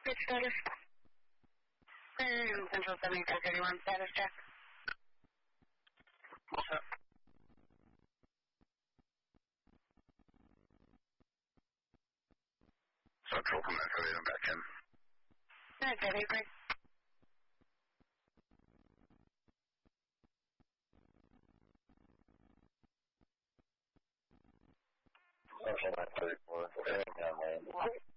Pitch status. Central 7231 status check. What's up? Central from Echo 8, I'm back in. Alright, Debbie, great. Central 934,